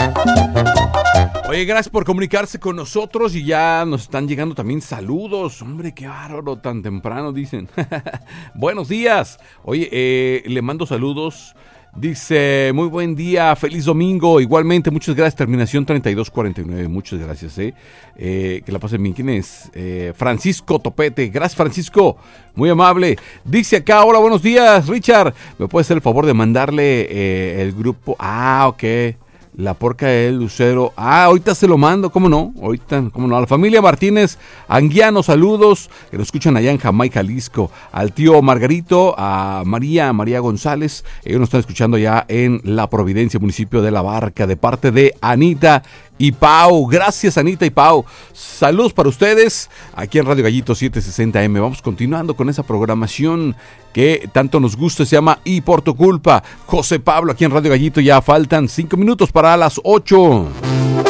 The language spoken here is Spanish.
Oye, gracias por comunicarse con nosotros y ya nos están llegando también saludos. Hombre, qué bárbaro, tan temprano dicen. Buenos días. Oye, le mando saludos. Dice, muy buen día, feliz domingo. Igualmente, muchas gracias. Terminación 3249, muchas gracias. Que la pasen bien. ¿Quién es? Francisco Topete. Gracias, Francisco. Muy amable. Dice acá, hola, buenos días, Richard. ¿Me puede hacer el favor de mandarle el grupo? Ah, ok. La Porca del Lucero. Ahorita se lo mando, ¿cómo no? Ahorita, ¿cómo no? A la familia Martínez Anguiano, saludos, que nos escuchan allá en Jamaica, Jalisco. Al tío Margarito, a María González, ellos nos están escuchando allá en La Providencia, municipio de La Barca, de parte de Anita y Pau. Gracias, Anita y Pau. Saludos para ustedes aquí en Radio Gallito 760M. Vamos continuando con esa programación que tanto nos gusta, se llama Y por tu culpa. José Pablo aquí en Radio Gallito, ya faltan 5 minutos para las 8.